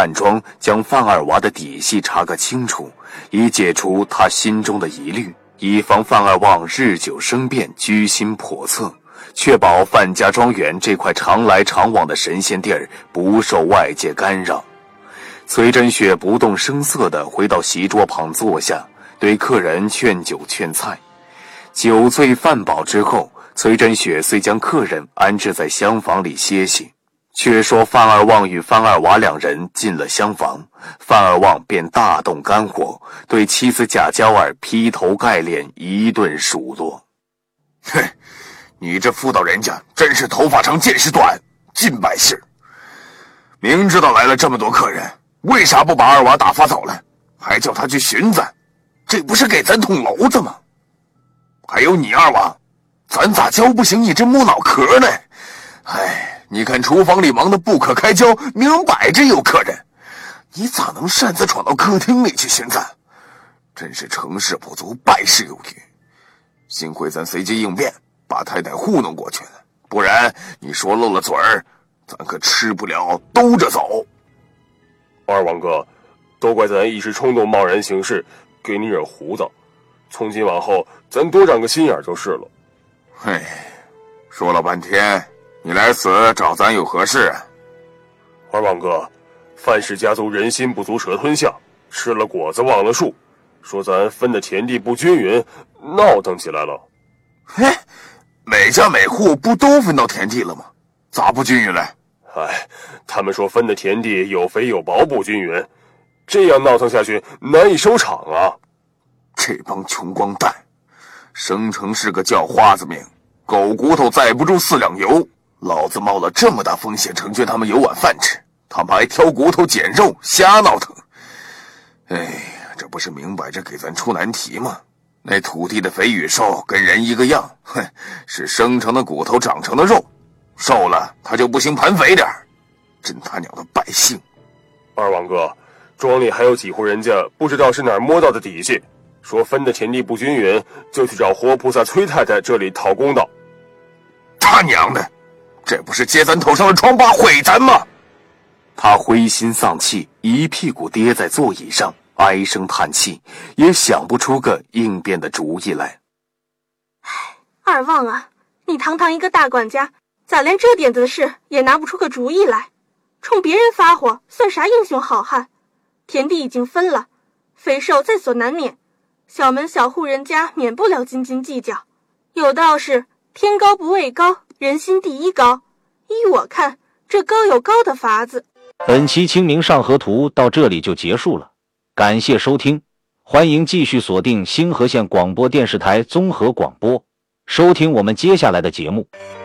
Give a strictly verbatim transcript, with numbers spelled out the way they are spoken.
扮装，将范二娃的底细查个清楚，以解除他心中的疑虑，以防范二旺日久生变，居心叵测，确保范家庄园这块常来常往的神仙地儿不受外界干扰。崔真雪不动声色地回到席桌旁坐下，对客人劝酒劝菜。酒醉饭饱之后，崔真雪遂将客人安置在厢房里歇息。却说范二旺与范二娃两人进了厢房，范二旺便大动肝火，对妻子贾娇儿劈头盖脸一顿数落。 哼，你这妇道人家真是头发长见识短，尽摆事。明知道来了这么多客人，为啥不把二娃打发走了，还叫他去寻咱？这不是给咱捅娄子吗？还有你二娃，咱咋教不行你这木脑壳呢？哎，你看厨房里忙得不可开交，明摆着有客人，你咋能擅自闯到客厅里去寻咱？真是成事不足败事有余。幸亏咱随机应变，把太太糊弄过去了，不然你说漏了嘴儿，咱可吃不了兜着走。 二王哥，都怪咱一时冲动贸然行事，给你惹胡子。从今往后，咱多长个心眼就是了。 嘿，说了半天，你来此找咱有何事啊？ 二王哥，范氏家族人心不足蛇吞象，吃了果子忘了树，说咱分的田地不均匀，闹腾起来了。 嘿，每家每户不都分到田地了吗？咋不均匀了？ 哎，他们说分的田地有肥有薄不均匀，这样闹腾下去难以收场啊。 这帮穷光蛋，生成是个叫花子命，狗骨头载不住四两油。老子冒了这么大风险成全他们有碗饭吃，他们还挑骨头捡肉，瞎闹腾。哎，这不是明摆着给咱出难题吗？那土地的肥与瘦跟人一个样，哼，是生成的骨头长成的肉，瘦了它就不行盘肥点儿。真他娘的百姓！ 二王哥，庄里还有几户人家不知道是哪儿摸到的底细，说分的田地不均匀，就去找活菩萨崔太太这里讨公道。 他娘的，这不是揭咱头上的疮疤毁咱吗？ 他灰心丧气，一屁股跌在座椅上，唉声叹气，也想不出个应变的主意来。 二旺啊，你堂堂一个大管家，咋连这点子事也拿不出个主意来？冲别人发火算啥英雄好汉？田地已经分了，肥瘦在所难免，小门小户人家免不了斤斤计较。有道是天高不畏高，人心第一高。依我看，这高有高的法子。 本期清明上河图到这里就结束了，感谢收听，欢迎继续锁定星河县广播电视台综合广播，收听我们接下来的节目。